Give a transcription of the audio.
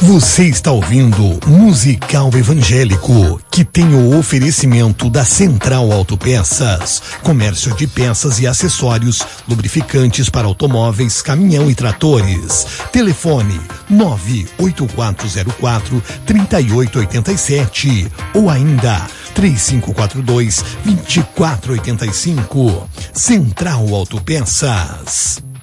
Você está ouvindo Musical Evangélico, que tem o oferecimento da Central Autopeças, comércio de peças e acessórios, lubrificantes para automóveis, caminhão e tratores. Telefone 98404-3887 ou ainda 3542-2485. Central Autopeças.